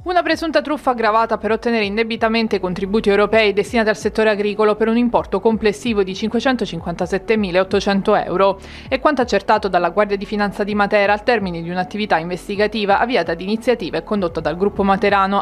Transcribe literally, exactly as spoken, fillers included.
Una presunta truffa aggravata per ottenere indebitamente contributi europei destinati al settore agricolo per un importo complessivo di cinquecentocinquantasettemilaottocento euro. È quanto accertato dalla Guardia di Finanza di Matera al termine di un'attività investigativa avviata di iniziativa e condotta dal gruppo materano